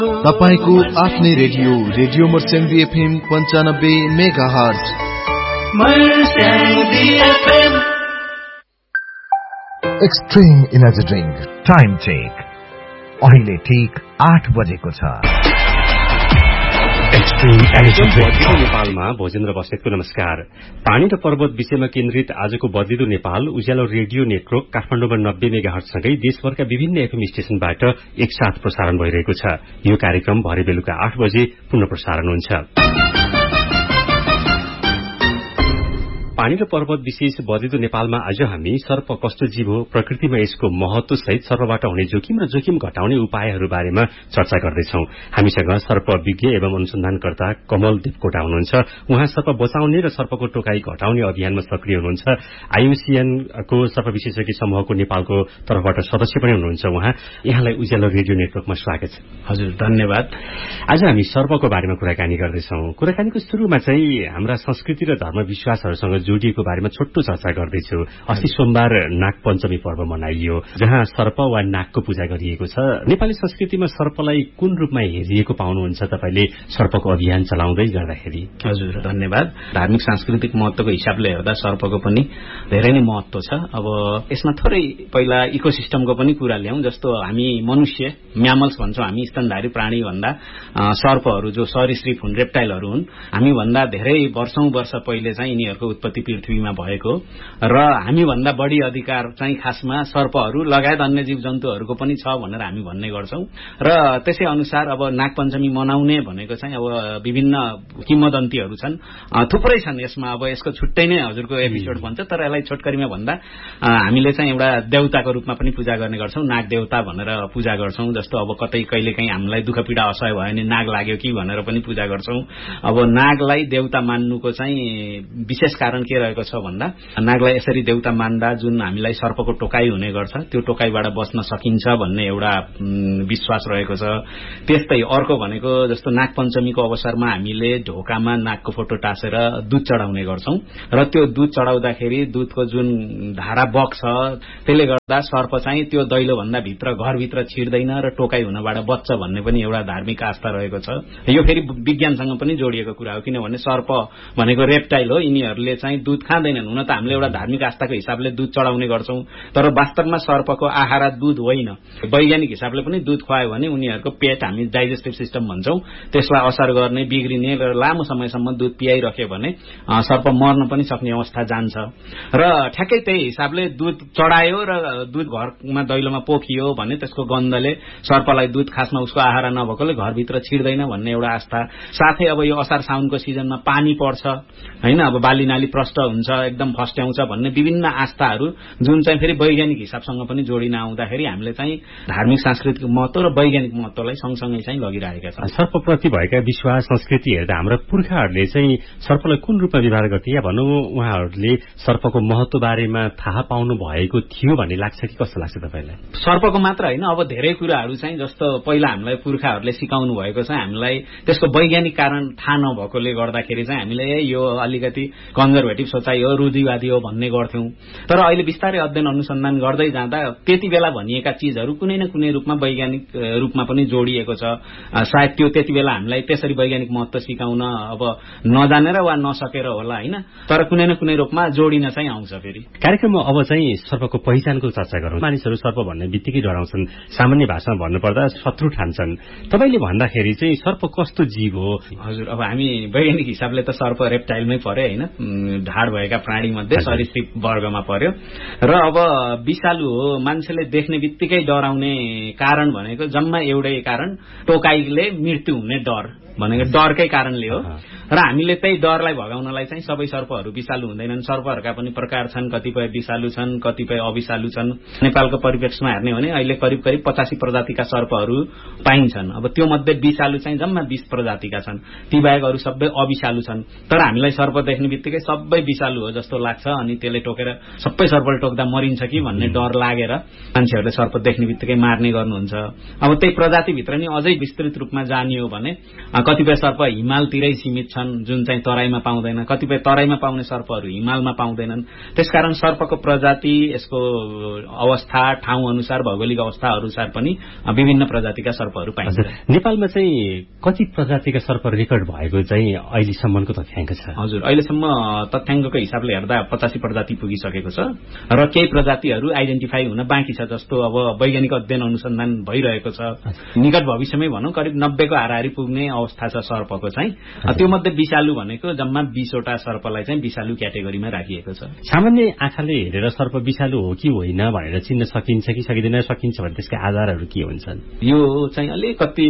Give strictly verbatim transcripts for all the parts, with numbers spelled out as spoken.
तपाईको आफ्नै radio radio Marsyangdi FM पञ्चानब्बे mega hertz. Extreme energy drink time check अहिले ठीक आठ बजेको छ। एक्सट्रीम एनर्जी ड्रिंक नेपालमा भोजेन्द्र बस्नेतको नमस्कार। पानी र पर्वत विषयमा केन्द्रित आजको बदलिदो नेपाल उज्यालो रेडियो नेटवर्क काठमाडौँमा नब्बे मेगा हर्जसँगै देशभरका विभिन्न एफएम स्टेशनबाट एकसाथ प्रसारण भइरहेको छ। यो कार्यक्रम भरे बेलुका आठ बजे पुनः प्रसारण हुन्छ। पानी र पर्वत विशेष बदिदो नेपालमा आज हामी सर्प कस्तो जीव हो, प्रकृतिमा यसको महत्व सहित सर्पबाट हुने जोखिम र जोखिम घटाउने उपायहरू बारेमा चर्चा गर्दैछौं। हामीसँग सर्प विज्ञ एवं अनुसन्धानकर्ता कमल देवकोटा हुनुहुन्छ। उहाँ सर्प बचाउने र सर्पको टोकाई घटाउने अभियानमा सक्रिय हुनुहुन्छ। आईयूसीएनको सर्प विशेषज्ञ समूहको नेपालको तर्फबाट सदस्य पनि हुनुहुन्छ। उहाँ यहाँलाई उज्यालो रेडियो नेटवर्कमा स्वागत छ। हजुर, धन्यवाद। आज हामी सर्पको बारेमा कुराकानी गर्दैछौं। कुराकानीको शुरूमा चाहिँ हाम्रा संस्कृति र धर्म विश्वासहरूसँग जोडिएको बारेमा छोटो चर्चा गर्दैछु। अस्ति सोमबार नाग पञ्चमी पर्व मनाइयो, जहाँ सर्प वा नागको पूजा गरिएको छ। नेपाली संस्कृतिमा सर्पलाई कुन रूपमा हेरिएको पाउनुहुन्छ तपाईले सर्पको अभियान चलाउँदै गर्दाखेरि? हजुर, धन्यवाद। धार्मिक सांस्कृतिक महत्वको हिसाबले हेर्दा सर्पको पनि धेरै नै महत्व छ। अब यसमा थोरै पहिला इकोसिस्टमको पनि कुरा ल्याउँ। जस्तो हामी मनुष्य म्यामल्स भन्छौं, हामी स्तनधारी प्राणी भन्दा सर्पहरू जो सरीसृप हुन्, रेप्टाइलहरू हुन्, हामी भन्दा धेरै वर्षौं वर्ष पहिले चाहिँ यिनीहरूको उत्पत्ति पृथ्वीमा भएको र हामी भन्दा बढी अधिकार चाहिँ खासमा सर्पहरू लगायत अन्य जीव जन्तुहरूको पनि छ भनेर हामी भन्ने गर्छौं। र त्यसै अनुसार अब नागपञ्चमी मनाउने भनेको चाहिँ अब विभिन्न किंवदन्तीहरू छन्, थुप्रै छन् यसमा। अब यसको छुट्टै नै हजुरको एपिसोड भन्छ, तर यसलाई छोटकरीमा भन्दा हामीले चाहिँ एउटा देवताको रूपमा पनि पूजा गर्ने गर्छौं, नाग देवता भनेर पूजा गर्छौं। जस्तो अब कतै कहिलेकाहीँ हामीलाई दुःख पीडा असह्य भयो भने नाग लाग्यो कि भनेर पनि पूजा गर्छौं। अब नागलाई देवता मान्नुको चाहिँ विशेष कारण के रहेको छ भन्दा नागलाई यसरी देवता मान्दा जुन हामीलाई सर्पको टोकाई हुने गर्छ, त्यो टोकाईबाट बस्न सकिन्छ भन्ने एउटा विश्वास रहेको छ। त्यस्तै अर्को भनेको जस्तो नागपञ्चमीको अवसरमा हामीले ढोकामा नागको फोटो टाँसेर दूध चढाउने गर्छौं र त्यो दूध चढाउँदाखेरि दूधको जुन धारा बग्छ, त्यसले गर्दा सर्प चाहिँ त्यो दैलो भन्दा भित्र घरभित्र छिर्दैन र टोकाई हुनबाट बच्छ भन्ने पनि एउटा धार्मिक आस्था रहेको छ। यो फेरि विज्ञानसँग पनि जोडिएको कुरा हो, किनभने सर्प भनेको रेप्टाइल हो, यिनीहरूले चाहिँ दूध खाँदैनन्। हुन त हामीले एउटा धार्मिक आस्थाको हिसाबले दूध चढाउने गर्छौं, तर वास्तवमा सर्पको आहारा दूध होइन। वैज्ञानिक हिसाबले पनि दूध खुवायो भने उनीहरूको पेट, हामी डाइजेस्टिभ सिस्टम भन्छौं, त्यसलाई असर गर्ने, बिग्रिने र लामो समयसम्म दूध पियाइरह्यो भने सर्प मर्न पनि सक्ने अवस्था जान्छ। र ठ्याक्कै त्यही हिसाबले दूध चढायो र दूध घरमा दैलोमा पोखियो भने त्यसको गन्धले सर्पलाई दूध खासमा उसको आहारा नभएकोले घरभित्र छिर्दैन भन्ने एउटा आस्था। साथै अब यो असार साउनको सिजनमा पानी पर्छ हैन, अब बाली नाली प्रष्ट हुन्छ, एकदम फस्ट्याउँछ भन्ने विभिन्न आस्थाहरू जुन चाहिँ फेरि वैज्ञानिक हिसाबसँग पनि जोडिन आउँदाखेरि हामीले चाहिँ धार्मिक सांस्कृतिक महत्व र वैज्ञानिक महत्वलाई सँगसँगै चाहिँ लगिरहेका छौं। सर्पप्रति भएका विश्वास संस्कृति हेर्दा हाम्रा पुर्खाहरूले चाहिँ सर्पलाई कुन रूपमा व्यवहार गर्थे, या भनौँ उहाँहरूले सर्पको महत्व बारेमा थाहा पाउनु भएको थियो भन्ने लाग्छ कि कस्तो लाग्छ तपाईलाई? सर्पको मात्र होइन, अब धेरै कुराहरू चाहिँ जस्तो पहिला हामीलाई पुर्खाहरूले सिकाउनु भएको छ, हामीलाई त्यसको वैज्ञानिक कारण थाहा नभएकोले गर्दाखेरि चाहिँ हामीले यो अलिकति कन्जर्भेटिभ सोचाइ हो, रूढिवादी हो भन्ने गर्थ्यौं। तर अहिले बिस्तारै अध्ययन अनुसन्धान गर्दै जाँदा त्यति बेला भनिएका चीजहरू कुनै न कुनै रूपमा वैज्ञानिक रूपमा पनि जोडिएको छ। सायद त्यो त्यति बेला हामीलाई त्यसरी वैज्ञानिक महत्व सिकाउन अब नजानेर वा नसकेर होला हैन, तर कुनै न कुनै रूपमा जोडिन चाहिँ आउँछ। फेरि कार्यक्रममा अब चाहिँ सर्पको पहिचानको चर्चा गरौँ। मानिसहरू सर्प भन्ने बित्तिकै डराउँछन्, सामान्य भाषामा भन्नुपर्दा शत्रु ठान्छन्। तपाईले भन्दाखेरि चाहिँ सर्प कस्तो जीव हो? हजुर, अब हामी वैज्ञानिक हिसाबले त सर्प रेप्टाइलमै पर्यो हैन, ढाड भएका प्राणी मध्ये सरीसृप वर्गमा पर्यो। र अब विषालु हो, मान्छेले देख्ने बित्तिकै डराउने कारण भनेको जम्मा एउटै कारण, टोकाईले मृत्यु हुने डर भनेको डरकै कारणले हो। र हामीले त्यही डरलाई भगाउनलाई चाहिँ सबै सर्पहरू विषालु हुँदैनन्। सर्पहरूका पनि प्रकार छन्, कतिपय विषालु छन्, कतिपय अविषालु छन्। नेपालको परिप्रेक्ष्यमा हेर्ने भने अहिले करिब करिब पचासी प्रजातिका सर्पहरू पाइन्छन्। अब त्यो मध्ये विषालु चाहिँ जम्मा बीस प्रजातिका छन्, ती बाहेक अरू सबै अविषालु छन्। तर हामीलाई सर्प देख्ने बित्तिकै सबै विषालु हो जस्तो लाग्छ, अनि त्यसले टोकेर सबै सर्पले टोक्दा मरिन्छ कि भन्ने डर लागेर मान्छेहरूले सर्प देख्ने बित्तिकै मार्ने गर्नुहुन्छ। अब त्यही प्रजातिभित्र नि अझै विस्तृत रूपमा जानियो भने कतिपय सर्प हिमालतिरै सीमित छन् जुन चाहिँ तराईमा पाउँदैन, कतिपय तराईमा पाउने सर्पहरू हिमालमा पाउँदैनन्। त्यसकारण सर्पको प्रजाति, यसको अवस्था, ठाउँ अनुसार, भौगोलिक अवस्था अनुसार पनि विभिन्न प्रजातिका सर्पहरू पाइन्छ। नेपालमा चाहिँ कति प्रजातिका सर्प रेकर्ड भएको चाहिँ अहिलेसम्मको तथ्याङ्क छ? हजुर, अहिलेसम्म तथ्याङ्कको हिसाबले हेर्दा पचासी प्रजाति पुगिसकेको छ र केही प्रजातिहरू आइडेन्टिफाई हुन बाँकी छ, जस्तो अब वैज्ञानिक अध्ययन अनुसन्धान भइरहेको छ। निकट भविष्यमै भनौं करिब नब्बेको हाराहारी पुग्ने अवस्था छ सर्पको चाहिँ। त्यो मध्ये विषालु भनेको जम्मा बीसवटा सर्पलाई चाहिँ विषालु क्याटेगोरीमा राखिएको छ। सामान्य आँखाले हेरेर सर्प विषालु हो कि होइन भनेर चिन्न सकिन्छ कि सकिँदैन, सकिन्छ भने त्यसका आधारहरू के हुन्छन्? यो चाहिँ अलिकति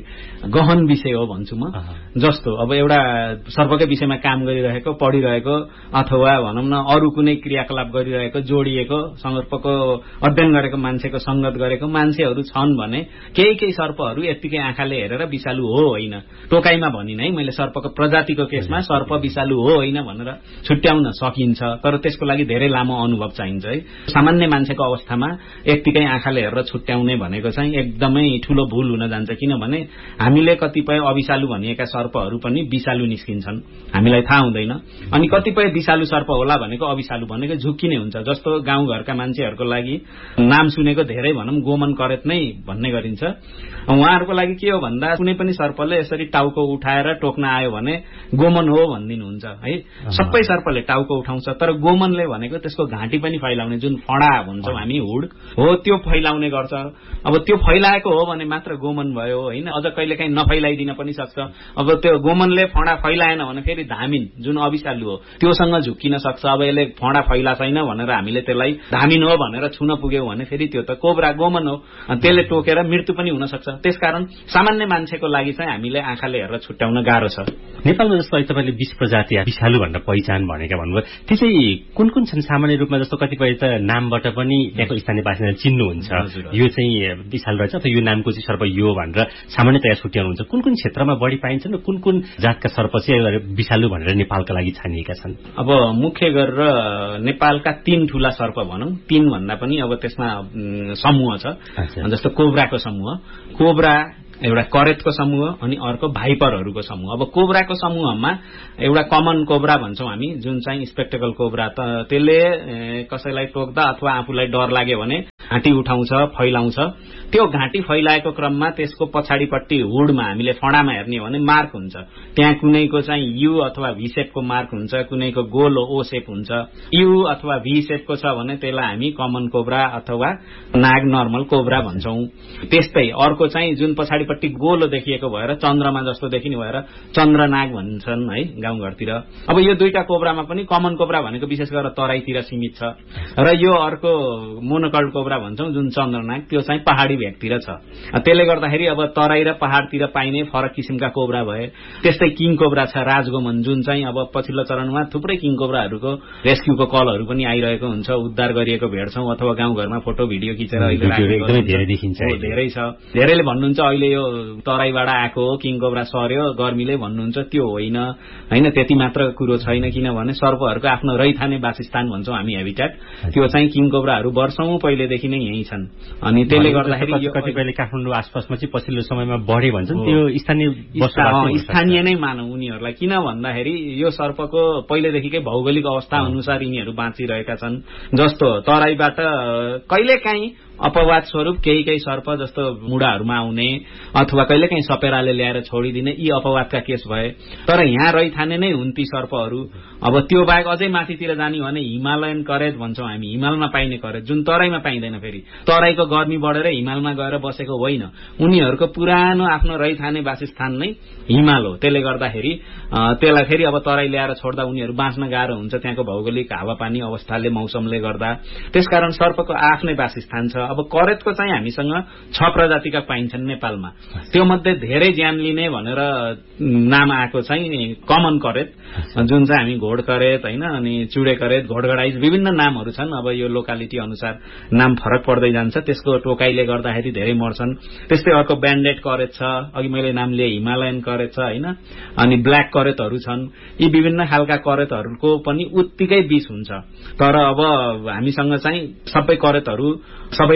गहन विषय हो भन्छु म। जस्तो अब एउटा सर्पकै विषयमा काम गरिरहेको, पढिरहेको अथवा भनौं न अरू कुनै क्रियाकलाप गरिरहेको, जोडिएको, सर्पको अध्ययन गरेको मान्छेको संगत गरेको मान्छेहरू छन् भने केही केही सर्पहरू यतिकै आँखाले हेरेर विषालु हो होइन, टोकाइमा भनिन है मैले, सर्पको प्रजातिको केसमा सर्प विषालु हो होइन भनेर छुट्याउन सकिन्छ, तर त्यसको लागि धेरै लामो अनुभव चाहिन्छ है। सामान्य मान्छेको अवस्थामा यतिकै आँखाले हेरेर छुट्याउने भनेको चाहिँ एकदमै ठूलो भूल हुन जान्छ, किनभने हामीले कतिपय अविषालु भनिएका सर्पहरू पनि विषालु निस्किन्छन्, हामीलाई थाहा हुँदैन। अनि कतिपय विषालु सर्प होला भनेको अविषालु भनेको झुक्किने हुन्छ। जस्तो गाउँघरका मान्छेहरूको लागि नाम सुनेको धेरै भनौं गोमन करेत नै भन्ने गरिन्छ। उहाँहरूको लागि के हो भन्दा कुनै पनि सर्पले यसरी टाउको उठाएर टोक्न आयो भने गोमन हो भनिदिनुहुन्छ है। सबै सर्पले टाउको उठाउँछ, तर गोमनले भनेको त्यसको घाँटी पनि फैलाउने, जुन फडा भन्छौं हामी, हुड हो, त्यो फैलाउने गर्छ। अब त्यो फैलाएको हो भने मात्र गोमन भयो होइन, अझ कहिलेकाहीँ नफैलाइदिन पनि सक्छ। अब त्यो गोमनले फडा फैलाएन भने फेरि धामिन जुन अविषालु हो त्योसँग झुक्किन सक्छ। अब यसले फडा फैला छैन भनेर हामीले त्यसलाई धामिन हो भनेर छुन पुग्यौं भने फेरि त्यो त कोब्रा गोमन हो, त्यसले टोकेर मृत्यु पनि हुन सक्छ। त्यसकारण सामान्य मान्छेको लागि चाहिँ हामीले आँखाले हेरेर छुट्याउन गाह्रो छ। नेपालमा जस्तो अहिले तपाईँले बीस प्रजाति विषालु भनेर पहिचान भनेका भन्नुभयो, त्यो चाहिँ कुन कुन छन् सामान्य रूपमा? जस्तो कतिपय त नामबाट पनि त्यहाँको स्थानीय बासिन्दाले चिन्नुहुन्छ, यो चाहिँ विषालु रहेछ अथवा यो नामको चाहिँ सर्प यो भनेर सामान्यतया छुट्याउनुहुन्छ। कुन कुन क्षेत्रमा बढी पाइन्छन् र कुन कुन जातका सर्प चाहिँ विषालु भनेर नेपालका लागि छानिएका छन्? अब मुख्य गरेर नेपालका तीन ठूला सर्प भनौं, तीन भन्दा पनि अब त्यसमा समूह छ। जस्तो कोब्राको समूह, कोब्रा एउटा करेतको समूह, अनि अर्को भाइपरहरूको समूह। अब कोब्राको समूहमा एउटा कमन कोब्रा भन्छौं हामी, जुन चाहिँ स्पेक्टेकल कोब्रा, त त्यसले कसैलाई टोक्दा अथवा आफूलाई डर लाग्यो भने घाँटी उठाउँछ, फैलाउँछ। त्यो घाँटी फैलाएको क्रममा त्यसको पछाडिपट्टि हुडमा हामीले फडामा हेर्ने हो भने मार्क हुन्छ, त्यहाँ कुनैको चाहिँ यु अथवा भी शेपको मार्क हुन्छ, कुनैको गोलो ओ शेप हुन्छ। यु अथवा भी शेपको छ भने त्यसलाई हामी कमन कोब्रा अथवा नाग नर्मल कोब्रा भन्छौं। त्यस्तै अर्को चाहिँ जुन पछाडिपट्टि गोलो देखिएको भएर चन्द्रमा जस्तो देखिने भएर चन्द्रनाग भन्छन् है गाउँघरतिर। अब यो दुईटा कोब्रामा पनि कमन कोब्रा भनेको विशेष गरेर तराईतिर सीमित छ, र यो अर्को मोनोकल्ड कोब्रा भन्छौं जुन चन्द्रनाग, त्यो चाहिँ पहाडी भेगतिर छ। त्यसले गर्दाखेरि अब तराई र पहाडतिर पाइने फरक किसिमका कोब्रा भए। त्यस्तै किङ कोब्रा छ, राजगोमन, जुन चाहिँ अब पछिल्लो चरणमा थुप्रै किङ कोब्राहरूको रेस्क्युको कलहरू पनि आइरहेको हुन्छ, उद्धार गरिएको भेट्छौं अथवा गाउँघरमा फोटो भिडियो खिचेर अहिले एकदमै धेरै देखिन्छ, धेरै छ। धेरैले भन्नुहुन्छ अहिले यो तराईबाट आएको हो, किङ कोब्रा सर्यो गर्मीले भन्नुहुन्छ, त्यो होइन हैन, त्यति मात्र कुरो छैन। किनभने सर्पहरूको आफ्नो रैथाने वासस्थान भन्छौं हामी, हेबिटेट, त्यो चाहिँ किङ कोब्राहरू वर्षौं पहिलेदेखि नै यही छन्। अनि त्यसले गर्दाखेरि कतिपयले काठमाडौँ आसपासमा चाहिँ पछिल्लो समयमा बढे भन्छन्, त्यो स्थानीय स्थानीय नै मानौ उनीहरूलाई। किन भन्दाखेरि यो सर्पको पहिलेदेखिकै भौगोलिक अवस्था अनुसार यिनीहरू बाँचिरहेका छन्। जस्तो तराईबाट कहिलेकाहीँ अपवाद स्वरूप केही केही सर्प जस्तो मुढाहरूमा आउने अथवा कहिलेकाहीँ सपेराले ल्याएर छोडिदिने, यी अपवादका केस भए। तर यहाँ रैथाने नै हुन् ती सर्पहरू। अब त्यो बाहेक अझै माथितिर जाने भने हिमालयन करेत भन्छौं हामी, हिमालमा पाइने करेत, जुन तराईमा पाइँदैन। फेरि तराईको गर्मी बढेर हिमालमा गएर बसेको होइन, उनीहरूको पुरानो आफ्नो रैथाने वासस्थान नै हिमाल हो। त्यसले गर्दाखेरि त्यसलाई फेरि अब तराई ल्याएर छोड्दा उनीहरू बाँच्न गाह्रो हुन्छ, त्यहाँको भौगोलिक हावापानी अवस्थाले, मौसमले गर्दा। त्यसकारण सर्पको आफ्नै वासस्थान छ। अब करेतको चाहिँ हामीसँग छ प्रजातिका पाइन्छन् नेपालमा। त्यो मध्ये धेरै ज्यान लिने भनेर नाम आएको चाहिँ कमन करेत, जुन चाहिँ हामी घोड करेत हैन, अनि चुडे करेत, घोडगडाइज, विभिन्न नामहरू छन्। अब यो लोकालिटी अनुसार नाम फरक पर्दै जान्छ, त्यसको टोकाइले गर्दाखेरि धेरै मर्छन्। त्यस्तै अर्को ब्यान्डेड करेत छ, अघि मैले नाम लिए हिमालयन करेत छ हैन, अनि ब्ल्याक करेतहरू छन्। यी विभिन्न खालका करेतहरूको पनि उत्तिकै विष हुन्छ। तर अब हामीसँग चाहिँ सबै करेतहरू सबै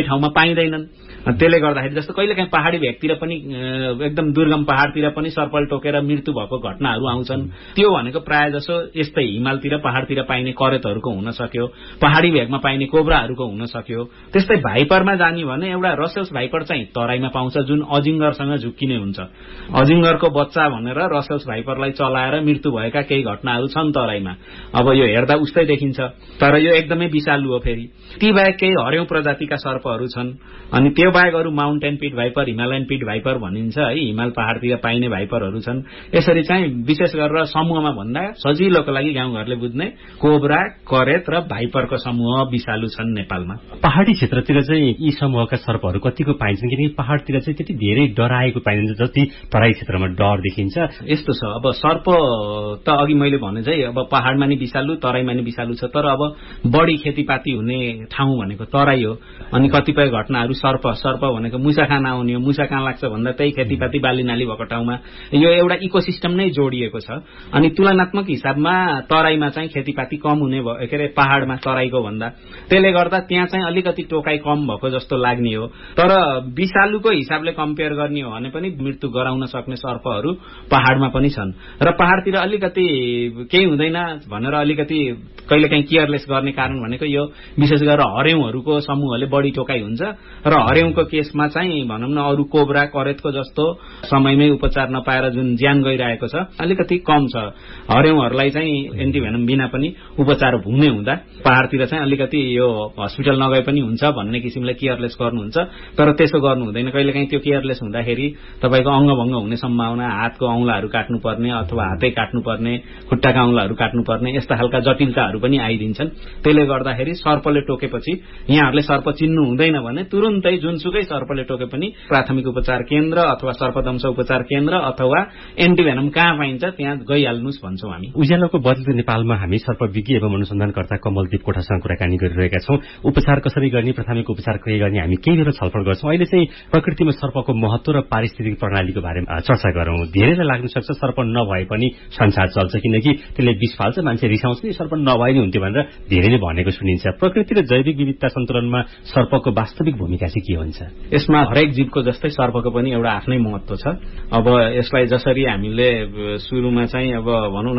ठाउँमा पाइँदैनन्। त्यसले गर्दाखेरि जस्तो कहिलेकाहीँ पहाडी भेगतिर पनि एकदम दुर्गम पहाडतिर पनि सर्पले टोकेर मृत्यु भएको घटनाहरू आउँछन्। त्यो भनेको प्रायः जसो यस्तै हिमालतिर पहाडतिर पाइने करेतहरूको हुन सक्यो, पहाडी भेगमा पाइने कोब्राहरूको हुन सक्यो। त्यस्तै भाइपरमा जाने भने एउटा रसेल्स भाइपर चाहिँ तराईमा पाउँछ, जुन अजिङ्गरसँग झुक्किने हुन्छ। अजिङ्गरको बच्चा भनेर रसेल्स भाइपरलाई चलाएर मृत्यु भएका केही घटनाहरू छन् तराईमा। अब यो हेर्दा उस्तै देखिन्छ, तर यो एकदमै विषालु हो। फेरि ती बाहेक केही हर्यौं प्रजातिका सर्पहरू छन्। अनि त्यो बाहेक अरू माउन्टेन पिट भाइपर, हिमालयन पिट भाइपर भनिन्छ है, हिमाल पहाडतिर पाइने भाइपरहरू छन्। यसरी चाहिँ विशेष गरेर समूहमा भन्दा सजिलोको लागि गाउँघरले बुझ्ने कोब्रा, करेत र भाइपरको समूह विषालु छन् नेपालमा। पहाडी क्षेत्रतिर चाहिँ यी समूहका सर्पहरू कतिको पाइन्छन्? किनकि पहाडतिर चाहिँ त्यति धेरै डराएको पाइन्छ जति तराई क्षेत्रमा डर देखिन्छ। यस्तो छ, अब सर्प त अघि मैले भने चाहिँ अब पहाडमा नि विषालु, तराईमा नि विषालु छ। तर अब बढी खेतीपाती हुने ठाउँ भनेको तराई हो। अनि कतिपय घटनाहरू सर्प सर्प भनेको मुसा खान आउने हो। मुसा कहाँ लाग्छ भन्दा त्यही खेतीपाती बालीनाली भएको ठाउँमा। यो एउटा इकोसिस्टम नै जोडिएको छ। अनि तुलनात्मक हिसाबमा तराईमा चाहिँ खेतीपाती कम हुने भयो, के अरे पहाडमा तराईको भन्दा। त्यसले गर्दा त्यहाँ चाहिँ अलिकति टोकाई कम भएको जस्तो लाग्ने हो। तर विषालुको हिसाबले कम्पेयर गर्ने हो भने पनि मृत्यु गराउन सक्ने सर्पहरू पहाडमा पनि छन्। र पहाडतिर अलिकति केही हुँदैन भनेर अलिकति कहिलेकाहीँ केयरलेस गर्ने कारण भनेको यो विशेष गरेर हर्यौंहरूको समूहले बढी टोकाई हुन्छ। र हर्यौंको केसमा चाहिँ भनौँ न अरू कोब्रा, करेतको जस्तो समयमै उपचार नपाएर जुन ज्यान गइरहेको छ अलिकति कम छ। हर्यौंहरूलाई चाहिँ एन्टिभेनम बिना पनि उपचार हुने हुँदा पहाडतिर चाहिँ अलिकति यो हस्पिटल नगए पनि हुन्छ भन्ने किसिमले केयरलेस गर्नुहुन्छ। तर त्यसो गर्नु हुँदैन। कहिलेकाहीँ त्यो केयरलेस हुँदाखेरि तपाईँको अङ्गभङ्ग हुने सम्भावना, हातको औँलाहरू काट्नुपर्ने अथवा हातै काट्नुपर्ने, खुट्टाका औँलाहरू काट्नुपर्ने यस्ता खालका जटिलताहरू पनि आइदिन्छन्। त्यसले गर्दाखेरि सर्पले टोकेपछि यहाँहरूले सर्प चिन्नु हुँदैन भने तुरुन्तै जुनसुकै सर्पले टोके पनि प्राथमिक उपचार केन्द्र अथवा सर्पदंश उपचार केन्द्र अथवा एन्टिभेनम कहाँ पाइन्छ त्यहाँ गइहाल्नुहोस् भन्छौँ हामी। उज्यालोको बदलिँदो नेपालमा हामी सर्पविज्ञ एवं अनुसन्धानकर्ता कमलदीप कोठासँग कुराकानी गरिरहेका छौँ। उपचार कसरी गर्ने, प्राथमिक उपचार कसरी गर्ने हामी केही बेर छलफल गर्छौँ। अहिले चाहिँ प्रकृतिमा सर्पको महत्व र पारिस्थितिक प्रणालीको बारेमा चर्चा गरौँ। धेरैलाई लाग्न सक्छ सर्प नभए पनि संसार चल्छ, किनकि त्यसले विष फाल्छ, मान्छे रिसाउँछ नि सर्प नभए नि हुन्थ्यो भनेर धेरैले भनेको सुनिन्छ। प्रकृति र जैविक विविधता सन्तुलनमा सर्पको वास्तविक भूमिका चाहिँ के हुन्छ? यसमा हरेक जीवको जस्तै सर्पको पनि एउटा आफ्नै महत्व छ। अब यसलाई जसरी हामीले सुरुमा चाहिँ अब भनौँ न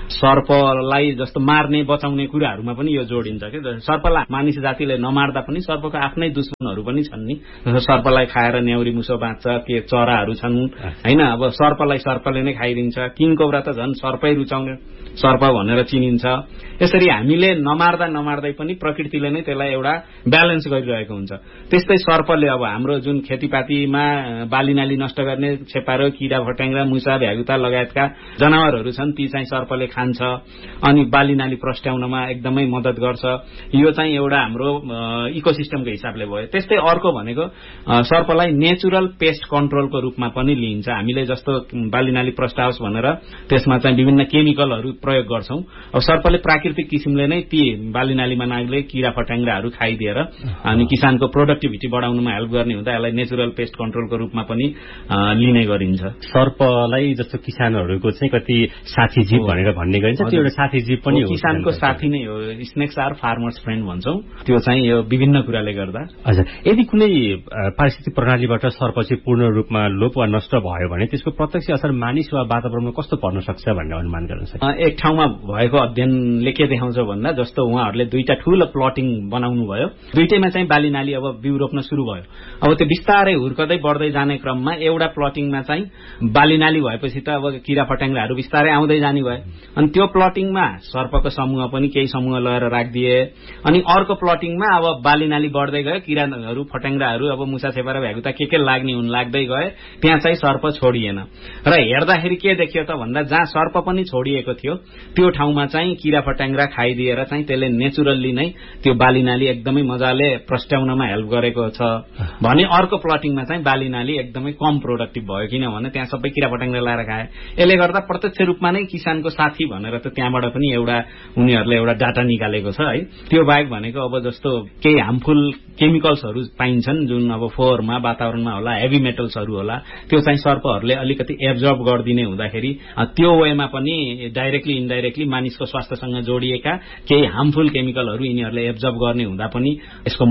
सर्पलाई जस्तो मार्ने बचाउने कुराहरूमा पनि यो जोडिन्छ कि सर्पलाई मानिस जातिले नमार्दा पनि सर्पको आफ्नै दुश्मनहरू पनि छन् नि। जस्तो सर्पलाई खाएर न्याउरी मुसो बाँच्छ, के चराहरू छन् होइन। अब सर्पलाई सर्पले नै खाइदिन्छ। किङ कोब्रा त झन् सर्पै रुचाउने सर्प भनेर चिनिन्छ। यसरी हामीले नमार्दा नमार्दै पनि प्रकृतिले नै त्यसलाई एउटा ब्यालेन्स गरिरहेको हुन्छ। त्यस्तै सर्पले अब हाम्रो जुन खेतीपातीमा बालीनाली नष्ट गर्ने छेपारो, किरा फट्याङ्ग्रा, मुसा, भ्यागुता लगायतका जनावरहरू छन्, ती चाहिँ सर्पले खान्छ अनि बालीनाली प्रस्ट्याउनमा एकदमै मद्दत गर्छ। यो चाहिँ एउटा हाम्रो इकोसिस्टमको हिसाबले भयो। त्यस्तै अर्को भनेको सर्पलाई नेचुरल पेस्ट कन्ट्रोलको रूपमा पनि लिइन्छ। हामीले जस्तो बालीनाली प्रस्ट्याओस् भनेर त्यसमा चाहिँ विभिन्न केमिकलहरू प्रयोग गर्छौं। अब सर्पले प्राकृतिक किसिमले नै ती बालीनालीमा नाग्ने किरा फट्याङ्ग्राहरू खाइदिएर अनि किसानको प्रोडक्टिभिटी बढाउनमा हेल्प गर्ने हुँदा यसलाई नेचुरल पेस्ट कन्ट्रोलको रूपमा पनि लिने गरिन्छ। सर्पलाई जस्तो किसानहरूको चाहिँ कति साथी जीव भनेर भन्ने गरिन्छ, त्यो एउटा साथी जीव पनि हो। किसानको साथी नै हो। Snacks are farmers friend भन्छौं। त्यो चाहिँ यो विभिन्न कुराले गर्दा। हजुर, यदि कुनै पारिस्थितिक प्रणालीबाट सर्प चाहिँ पूर्ण रूपमा लोप वा नष्ट भयो भने त्यसको प्रत्यक्ष असर मानिस वा वातावरणमा कस्तो पर्न सक्छ भन्ने अनुमान गर्न सक्छ? एक ठाउँमा भएको अध्ययनले के देखाउँछ भन्दा जस्तो उहाँहरूले दुईटा ठूलो प्लटिङ बनाउनु भयो। दुईटैमा चाहिँ बालीनाली अब बिउ रोप्न सुरु भयो। अब त्यो बिस्तारै हुर्कदै बढ्दै जाने क्रममा एउटा प्लटिङमा चाहिँ बालीनाली भएपछि त अब किरा फट्याङ्ग्राहरू बिस्तारै आउँदै जाने भयो। अनि त्यो प्लटिङमा सर्पको समूह पनि केही समूह लगाएर राखिदिए। अनि अर्को प्लटिङमा अब बालीनाली बढ्दै गयो, किराहरू फट्याङ्ग्राहरू अब मुसा छेपारा भ्यागुता के के लाग्ने हुन लाग्दै गए, त्यहाँ चाहिँ सर्प छोडिएन। र हेर्दाखेरि के देखियो त भन्दा जहाँ सर्प पनि छोडिएको थियो त्यो ठाउँमा चाहिँ किरा फट्याङ्ग्रा खाइदिएर चाहिँ त्यसले नेचुरल्ली नै त्यो बालीनाली एकदमै मजाले प्रस्ट्याउनमा हेल्प गरेको छ भने अर्को प्लटिङमा चाहिँ बालीनाली एकदमै कम प्रोडक्टिभ भयो, किनभने त्यहाँ सबै किरा फट्याङ्ग्रा लाएर खाए। यसले गर्दा प्रत्यक्ष रूपमा नै किसानको साथी भनेर त त्यहाँबाट पनि एउटा उनीहरूले एउटा डाटा निकालेको छ है। त्यो बाहेक भनेको अब जस्तो केही हार्मफुल केमिकल्सहरू पाइन्छन् जुन अब फोहोरमा वातावरणमा होला, हेभी मेटल्सहरू होला, त्यो चाहिँ सर्पहरूले अलिकति एब्जर्ब गरिदिने हुँदाखेरि त्यो वेमा पनि डाइरेक्टली इन्डाइरेक्टली मानिसको स्वास्थ्यसँग जोडिएका केही हार्मफुल केमिकलहरू यिनीहरूले एब्जर्ब गर्ने हुँदा पनि यसको महत्व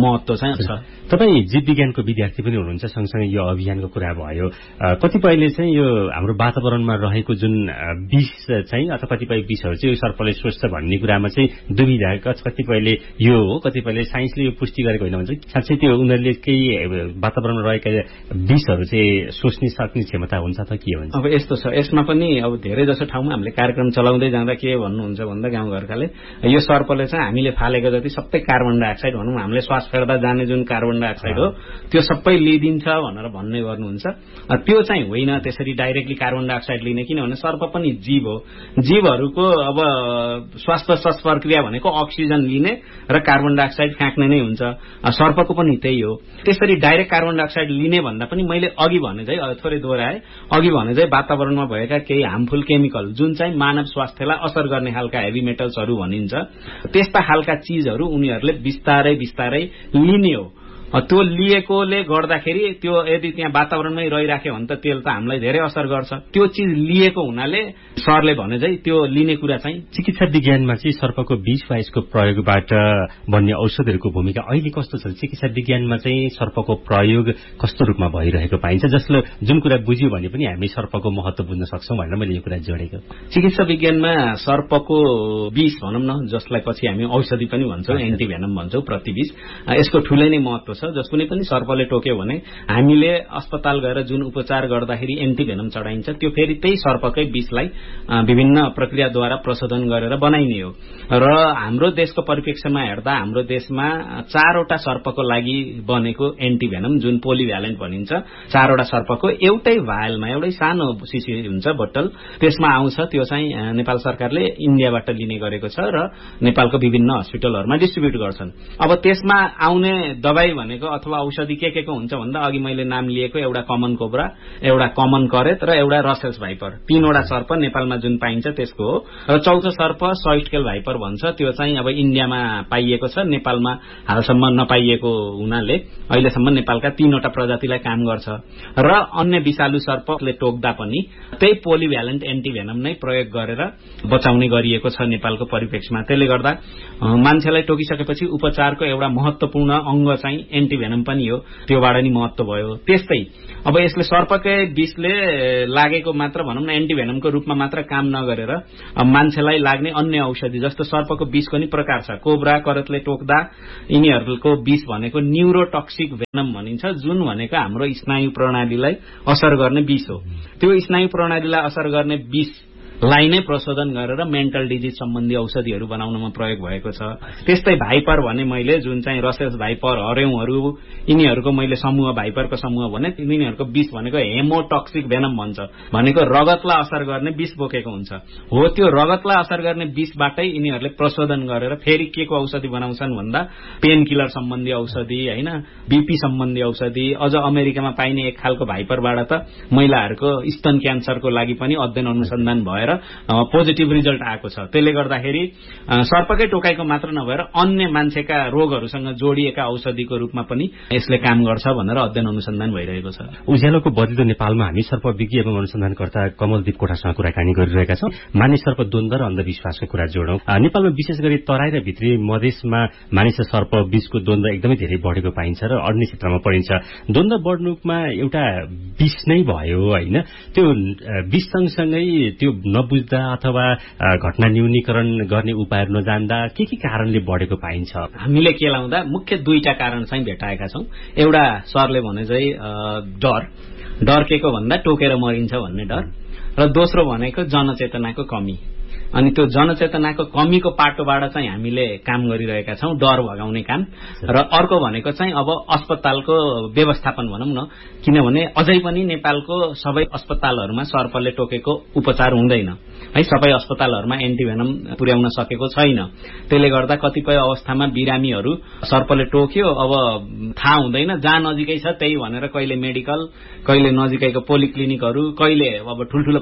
चाहिँ छ। तपाईँ जीव विज्ञानको विद्यार्थी पनि हुनुहुन्छ, सँगसँगै यो अभियानको कुरा भयो। कतिपयले चाहिँ यो हाम्रो वातावरणमा रहेको जुन विष चाहिँ अथवा कतिपय विषहरू चाहिँ यो सर्पले सोच्छ भन्ने कुरामा चाहिँ दुविधा, कतिपयले यो हो, कतिपयले साइन्सले यो पुष्टि गरेको होइन भन्छ। साँच्चै त्यो उनीहरूले केही वातावरणमा रहेका विषहरू चाहिँ सोच्ने सक्ने क्षमता हुन्छ त के हुन्छ? अब यस्तो छ, यसमा पनि अब धेरै जसो ठाउँमा हामीले कार्यक्रम चलाउँदै जाँदा के भन्नुहुन्छ भन्दा गाउँघरकाले यो सर्पले चाहिँ हामीले फालेको जति सबै कार्बन डाइअक्साइड भनौँ, हामीले श्वास फेर्दा जाने जुन कार्बन डाइअक्साइड हो त्यो सबै लिइदिन्छ भनेर भन्ने गर्नुहुन्छ। त्यो चाहिँ होइन त्यसरी डाइरेक्टली कार्बन डाइअक्साइड लिने, किनभने सर्प पनि जीव हो। जीवहरूको अब श्वास प्रश्वास प्रक्रिया भनेको अक्सिजन लिने र कार्बन डाइअक्साइड फ्याँक्ने नै हुन्छ। सर्पको पनि त्यही हो। त्यसरी डाइरेक्ट कार्बन डाइअक्साइड लिने भन्दा पनि मैले अघि भने चाहिँ थोरै दोहोऱ्याए, अघि भने चाहिँ वातावरणमा भएका केही हार्मफुल केमिकल जुन चाहिँ मानव स्वास्थ्यलाई असर गर्ने खालका हेभी मेटल्सहरू भनिन्छ, त्यस्ता खालका चिजहरू उनीहरूले बिस्तारै बिस्तारै लिने हो। त्यो लिएकोले गर्दाखेरि त्यो यदि त्यहाँ वातावरणमै रहिराख्यो भने त त्यसले त हामीलाई धेरै असर गर्छ। त्यो चिज लिएको हुनाले सरले भने चाहिँ त्यो लिने कुरा चाहिँ चिकित्सा विज्ञानमा चाहिँ सर्पको विष वा यसको प्रयोगबाट बन्ने औषधहरूको भूमिका अहिले कस्तो छ? चिकित्सा विज्ञानमा चाहिँ सर्पको प्रयोग कस्तो रूपमा भइरहेको पाइन्छ, जसले जुन कुरा बुझ्यो भने पनि हामी सर्पको महत्व बुझ्न सक्छौँ भनेर मैले यो कुरा जोडेको। चिकित्सा विज्ञानमा सर्पको विष भनौँ न, जसलाई पछि हामी औषधि पनि भन्छौँ, एन्टिभेनम भन्छौँ, प्रतिविष, यसको ठूलै नै महत्व छ। जस कुनै पनि सर्पले टोक्यो भने हामीले अस्पताल गएर जुन उपचार गर्दाखेरि एन्टिभेनम चढाइन्छ त्यो फेरि त्यही सर्पकै विषलाई विभिन्न प्रक्रियाद्वारा प्रशोधन गरेर बनाइने हो। र हाम्रो देशको परिप्रेक्ष्यमा हेर्दा हाम्रो देशमा चारवटा सर्पको लागि बनेको एन्टिभेनम जुन पोलिभ्यालेन्ट भनिन्छ, चारवटा सर्पको एउटै भायलमा एउटै सानो सिसी हुन्छ बोतल, त्यसमा आउँछ। त्यो चाहिँ नेपाल सरकारले इन्डियाबाट लिने गरेको छ र नेपालको विभिन्न हस्पिटलहरूमा डिस्ट्रिब्युट गर्छन्। अब त्यसमा आउने दबाई भनेको अथवा औषधि के के को हुन्छ भन्दा अघि मैले नाम लिएको एउटा कमन कोब्रा, एउटा कमन करेत र एउटा रसेल्स भाइपर, तीनवटा सर्प नेपालमा जुन पाइन्छ त्यसको हो। र चौथो सर्प सॉफ्टटेल भाइपर भन्छ, त्यो चाहिँ अब इन्डियामा पाइएको छ, नेपालमा हालसम्म नपाइएको हुनाले अहिलेसम्म नेपालका तीनवटा प्रजातिलाई काम गर्छ। र अन्य विषालु सर्पले टोक्दा पनि त्यही पोलिभ्यालेन्ट एन्टिभेनम नै प्रयोग गरेर बचाउने गरिएको छ नेपालको परिप्रेक्ष्यमा। त्यसले गर्दा मान्छेलाई टोकिसकेपछि उपचारको एउटा महत्वपूर्ण अंग चाहिँ एन्टिभेनम पनि हो, त्योबाट नि महत्व भयो। त्यस्तै अब यसले सर्पकै विषले लागेको मात्र भनौँ न एन्टिभेनमको रूपमा मात्र काम नगरेर मान्छेलाई लाग्ने अन्य औषधि जस्तो सर्पको विषको नि प्रकार छ। कोब्रा करतले टोक्दा यिनीहरूको विष भनेको न्यूरोटक्सिक भेनम भनिन्छ, जुन भनेको हाम्रो स्नायु प्रणालीलाई असर गर्ने विष हो। त्यो स्नायु प्रणालीलाई असर गर्ने विष लाई नै प्रशोधन गरेर मेन्टल डिजिज सम्बन्धी औषधिहरू बनाउनमा प्रयोग भएको छ। त्यस्तै भाइपर भने मैले जुन चाहिँ रसेल्स भाइपर, हरेउहरू, यिनीहरूको मैले समूह भाइपरको समूह भने यिनीहरूको विष भनेको हेमोटक्सिक भेनम भन्छ, भनेको रगतलाई असर गर्ने विष बोकेको हुन्छ। हो, त्यो रगतलाई असर गर्ने विषबाटै यिनीहरूले प्रशोधन गरेर फेरि के को औषधि बनाउँछन् भन्दा पेन किलर सम्बन्धी औषधि, हैन, बीपी सम्बन्धी औषधि। अझ अमेरिकामा पाइने एक खालको भाइपरबाट त महिलाहरूको स्तन क्यान्सरको लागि पनि अध्ययन अनुसन्धान भयो, पोजिटिभ रिजल्ट आएको छ। त्यसले गर्दाखेरि सर्पकै टोकाइको मात्र नभएर अन्य मान्छेका रोगहरूसँग जोडिएका औषधिको रूपमा पनि यसले काम गर्छ भनेर अध्ययन अनुसन्धान भइरहेको छ। उज्यालोको बढिदो नेपालमा हामी सर्पविज्ञ एवं अनुसन्धानकर्ता कमलदीप कोठासँग कुराकानी गरिरहेका छौँ। मानिस सर्प द्वन्द र अन्धविश्वासको कुरा जोडौँ। नेपालमा विशेष गरी तराई र भित्री मधेसमा मानिस सर्प बीचको द्वन्द एकदमै धेरै बढेको पाइन्छ र अन्य क्षेत्रमा परिन्छ। द्वन्द बढ्नुमा एउटा विष नै भयो, होइन? त्यो विष सँगसँगै त्यो नबुझ्दा अथवा घटना न्यूनीकरण गर्ने उपायहरू नजान्दा के के कारणले बढेको पाइन्छ? हामीले के लाउँदा मुख्य दुईटा कारण चाहिँ भेटाएका छौं। एउटा सरले भने चाहिँ डर, डर के को भन्दा टोकेर मरिन्छ भन्ने डर, र दोस्रो भनेको जनचेतनाको कमी। अनि त्यो जनचेतनाको कमीको पाटोबाट चाहिँ हामीले काम गरिरहेका छौं, डर भगाउने काम। र अर्को भनेको चाहिँ अब अस्पतालको व्यवस्थापन भनौं न, किनभने अझै पनि नेपालको सबै अस्पतालहरूमा सर्पले टोकेको उपचार हुँदैन है, सबै अस्पतालहरूमा एन्टिभेनम पुर्याउन सकेको छैन। त्यसले गर्दा कतिपय अवस्थामा बिरामीहरू सर्पले टोक्यो, अब थाहा हुँदैन, जहाँ नजिकै छ त्यही भनेर कहिले मेडिकल, कहिले नजिकैको पोलिक्लिनिकहरू, कहिले अब ठूल्ठूलो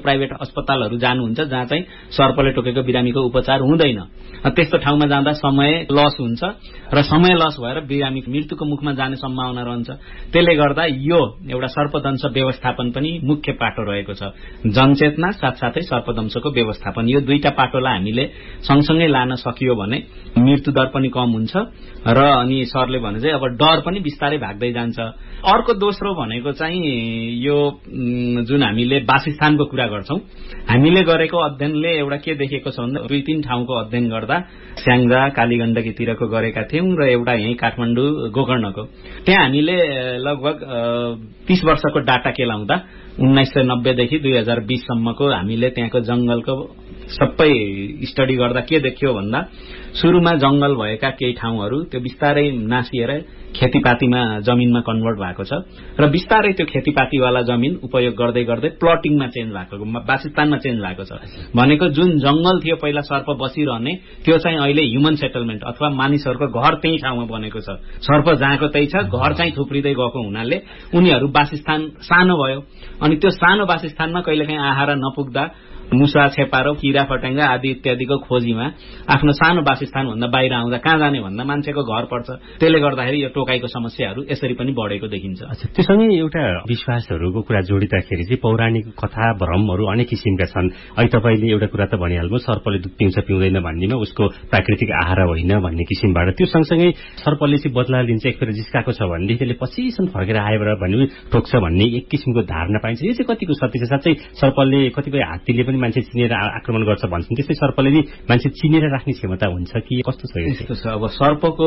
प्राइभेट अस्पतालहरू जानुहुन्छ जहाँ चाहिँ सर्पले टोकेको बिरामीको उपचार हुँदैन। त्यस्तो ठाउँमा जाँदा समय लस हुन्छ र समय लस भएर बिरामी मृत्युको मुखमा जाने सम्भावना रहन्छ। त्यसले गर्दा यो एउटा सर्पदंश व्यवस्थापन पनि मुख्य पाटो रहेको छ। जनचेतना साथसाथै सर्पदंशको व्यवस्थापन, यो दुईटा पाटोलाई हामीले सँगसँगै लान सकियो भने मृत्युदर पनि कम हुन्छ र अनि सरले भने चाहिँ अब डर पनि बिस्तारै भाग्दै जान्छ। अर्को दोस्रो भनेको चाहिँ यो जुन हामीले वासस्थानको कुरा गर्छौं, हामीले गरेको अध्ययनले एउटा के देखेको छ भन्दा दुई तीन ठाउँको अध्ययन गर्दा स्याङ्जा कालीगण्डकीतिरको गरेका थियौं र एउटा यही काठमाडौँ गोकर्णको, त्यहाँ हामीले लगभग तीस वर्षको डाटा केलाउँदा उन्नाइस सय नब्बेदेखि दुई हजार बीस सम्मको हामीले त्यहाँको जंगलको सबै स्टडी गर्दा के देखियो भन्दा सुरुमा जंगल भएका केही ठाउँहरू त्यो बिस्तारै नासिएर खेतीपातीमा जमिनमा कन्भर्ट भएको छ र बिस्तारै त्यो खेतीपातीवाला जमिन उपयोग गर्दै गर्दै प्लटिङमा चेन्ज भएको, वासस्थानमा चेन्ज भएको छ। भनेको जुन जंगल थियो पहिला सर्प बसिरहने त्यो चाहिँ अहिले ह्युमन सेटलमेन्ट अथवा मानिसहरूको घर त्यही ठाउँमा बनेको छ। सर्प जहाँको त्यही छ, घर चाहिँ थुप्रिँदै गएको हुनाले उनीहरू वासस्थान सानो भयो अनि त्यो सानो वासस्थानमा कहिलेकाहीँ आहारा नपुग्दा मुसा छेपारो किरा फट्याङ्गा आदि इत्यादिको खोजीमा आफ्नो सानो वासस्थान भन्दा बाहिर आउँदा कहाँ जाने भन्दा मान्छेको घर पर्छ। त्यसले गर्दाखेरि यो टोकाइको समस्याहरू यसरी पनि बढेको देखिन्छ। त्यससँगै एउटा विश्वासहरूको कुरा जोडिँदाखेरि चाहिँ पौराणिक कथा भ्रमहरू अनेक किसिमका छन्। अहिले तपाईँले एउटा कुरा त भनिहाल्नु, सर्पले दुध पिउँछ पिउँदैन भन्नेमा उसको प्राकृतिक आहारा होइन भन्ने किसिमबाट, त्यो सँगसँगै सर्पले चाहिँ बदला लिन्छ एक फेर जिस्काएको छ भनेदेखि त्यसले पछिसम्म फर्केर आएर भने ठोक्छ भन्ने एक किसिमको धारणा पाइन्छ। यो चाहिँ कतिको सत्य छ? साँच्चै सर्पले कतिपय हात्तीले पनि मान्छे चिनेर आक्रमण गर्छ भन्छन्, त्यस्तै सर्पले नि मान्छे चिनेर राख्ने क्षमता हुन्छ कि कस्तो छ? यस्तो छ अब सर्पको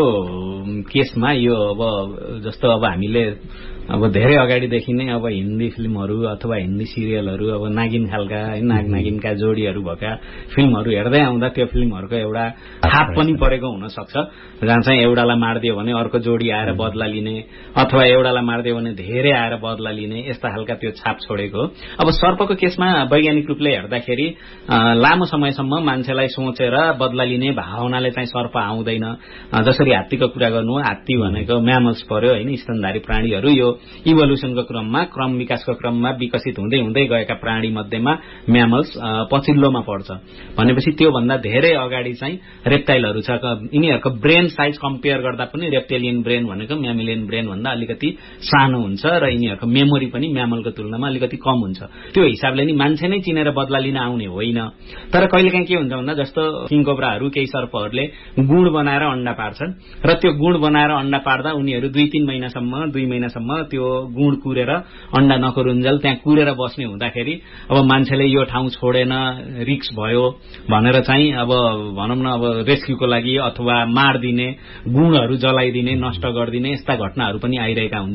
केसमा यो अब जस्तो अब हामीले अब धेरै अगाडिदेखि नै अब हिन्दी फिल्महरू अथवा हिन्दी सिरियलहरू अब नागिन खालका नाग नागिनका जोडीहरू भएका फिल्महरू हेर्दै आउँदा त्यो फिल्महरूको एउटा छाप पनि परेको हुन सक्छ, जहाँ चाहिँ एउटालाई मारिदियो भने अर्को जोडी आएर बदला लिने अथवा एउटालाई मारिदियो भने धेरै आएर बदला लिने, यस्ता खालका त्यो छाप छोडेको। अब सर्पको केसमा वैज्ञानिक रूपले हेर्दाखेरि लामो समयसम्म मान्छेलाई सोचेर बदला लिने भावनाले चाहिँ सर्प आउँदैन। जसरी हात्तीको कुरा गर्नु, हात्ती भनेको म्यामल्स पर्यो होइन, स्तनधारी प्राणीहरू। यो इभोल्युसनको क्रममा क्रम विकासको क्रममा विकसित हुँदै हुँदै गएका प्राणी मध्येमा म्यामल्स पछिल्लोमा पर्छ। भनेपछि त्योभन्दा धेरै अगाडि चाहिँ रेप्टाइलहरू छ। यिनीहरूको ब्रेन साइज कम्पेयर गर्दा पनि रेप्टेलियन ब्रेन भनेको म्यामिलियन ब्रेन भन्दा अलिकति सानो हुन्छ र यिनीहरूको मेमोरी पनि म्यामलको तुलनामा अलिकति कम हुन्छ। त्यो हिसाबले नि मान्छे नै चिनेर बदला लिन आउने होइन। तर कहिलेकाहीँ के हुन्छ भन्दा जस्तो किङकोब्राहरू केही सर्पहरूले गुण बनाएर अण्डा पार्छन् र त्यो गुण बनाएर अण्डा पार्दा उनीहरू दुई तीन महिनासम्म दुई महिनासम्म त्यो गुण कुरेर अण्डा नकुरुन्जेल त्यहाँ कुरेर बस्ने हुँदाखेरि अब मान्छेले यो ठाउँ छोडेन, रिक्स भयो भनेर चाहिँ अब भनौँ न अब रेस्क्युको लागि अथवा मारिदिने, गुणहरू जलाइदिने, नष्ट गरिदिने यस्ता घटनाहरू पनि आइरहेका हुन्छन्।